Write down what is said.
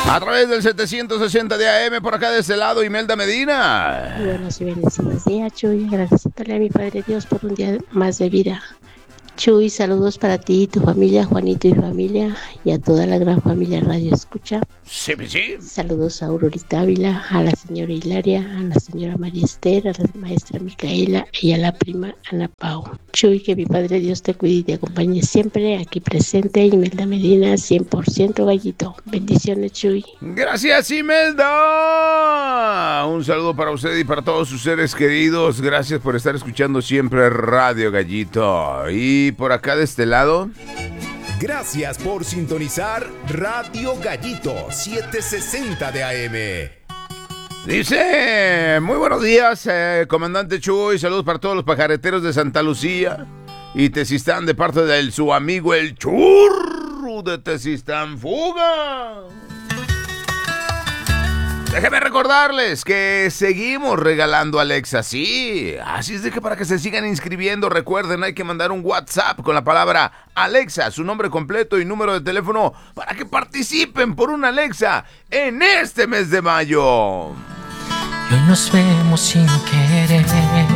A través del 760 de AM, por acá de este lado, Imelda Medina. Buenos y bendecidos días, Chuy. Agradeciéndole a mi Padre Dios por un día más de vida. Chuy, saludos para ti y tu familia, Juanito y familia, y a toda la gran familia Radio Escucha. Sí, sí. Saludos a Aurorita Ávila, a la señora Hilaria, a la señora María Esther, a la maestra Micaela y a la prima Ana Pau. Chuy, que mi Padre Dios te cuide y te acompañe siempre. Aquí presente, Imelda Medina, 100% gallito. Bendiciones, Chuy. Gracias, Imelda. Un saludo para usted y para todos sus seres queridos. Gracias por estar escuchando siempre Radio Gallito. Y por acá de este lado... Gracias por sintonizar Radio Gallito 760 de AM. Dice, muy buenos días, comandante Chuy, saludos para todos los pajareteros de Santa Lucía y Tezistán de parte de su amigo el Churro de Tezistán Fuga. Déjenme recordarles que seguimos regalando Alexa, sí. Así es de que para que se sigan inscribiendo, recuerden, hay que mandar un WhatsApp con la palabra Alexa, su nombre completo y número de teléfono para que participen por una Alexa en este mes de mayo. Y hoy nos vemos sin querer.